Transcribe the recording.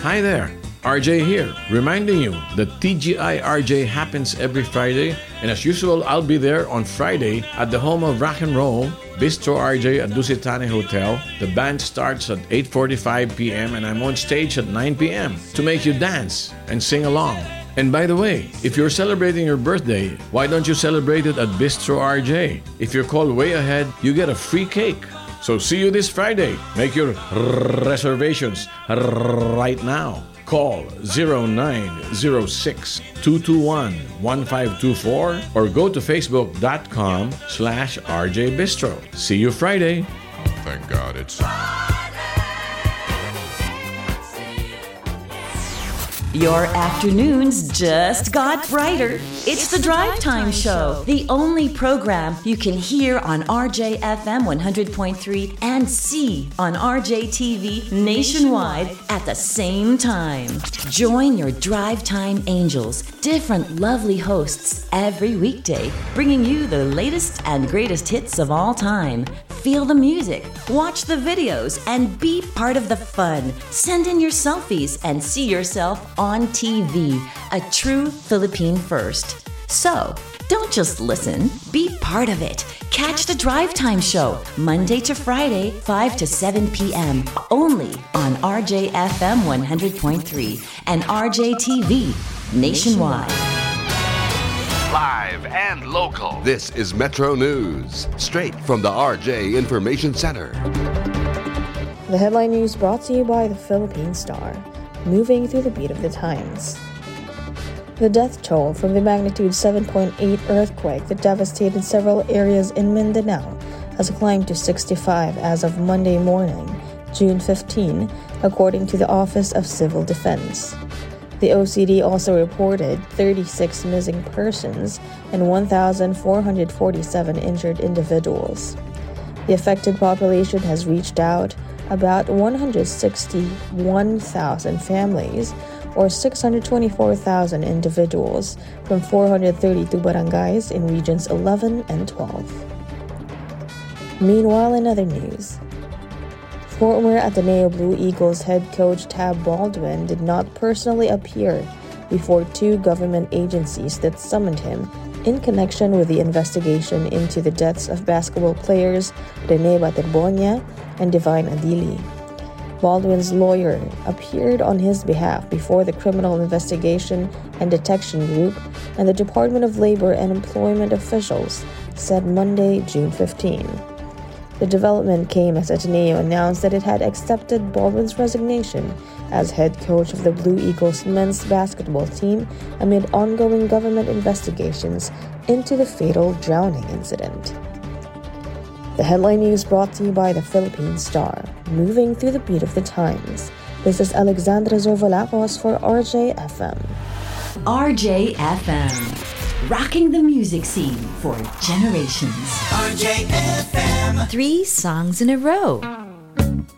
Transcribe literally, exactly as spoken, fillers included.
Hi there, R J here, reminding you that T G I R J happens every Friday, and as usual, I'll be there on Friday at the home of rock and roll, Bistro R J at Dusitane Hotel. The band starts at eight forty-five p.m. and I'm on stage at nine p.m. to make you dance and sing along. And by the way, if you're celebrating your birthday, why don't you celebrate it at Bistro R J? If you're called way ahead, you get a free cake. So see you this Friday. Make your reservations right now. Call zero nine zero six, two two one, one five two four or go to facebook.com slash RJ Bistro. See you Friday. Thank God it's... Your afternoons just got brighter. It's the Drive Time Show, the only program you can hear on R J F M one hundred point three and see on R J T V nationwide at the same time. Join your Drive Time Angels, different lovely hosts every weekday, bringing you the latest and greatest hits of all time. Feel the music, watch the videos, and be part of the fun. Send in your selfies and see yourself on T V, a true Philippine first. So, don't just listen, be part of it. Catch the Drive Time Show, Monday to Friday, five to seven p.m., only on R J F M one hundred point three and R J T V nationwide. Live and local. This is Metro News, straight from the R J Information Center. The headline news brought to you by the Philippine Star, moving through the beat of the times. The death toll from the magnitude seven point eight earthquake that devastated several areas in Mindanao has climbed to sixty-five as of Monday morning, June fifteenth, according to the Office of Civil Defense. The O C D also reported thirty-six missing persons and one thousand four hundred forty-seven injured individuals. The affected population has reached out about one hundred sixty-one thousand families, or six hundred twenty-four thousand individuals, from four hundred thirty-two barangays in regions eleven and twelve. Meanwhile, in other news, former Ateneo Blue Eagles head coach Tab Baldwin did not personally appear before two government agencies that summoned him in connection with the investigation into the deaths of basketball players Rene Baterbonia and Divine Adili. Baldwin's lawyer appeared on his behalf before the Criminal Investigation and Detection Group and the Department of Labor and Employment officials said Monday, June fifteenth. The development came as Ateneo announced that it had accepted Baldwin's resignation as head coach of the Blue Eagles men's basketball team amid ongoing government investigations into the fatal drowning incident. The headline news brought to you by the Philippine Star, moving through the beat of the times. This is Alexandra Zorvolacos for R J F M. R J F M, rocking the music scene for generations. R J F M. Three songs in a row.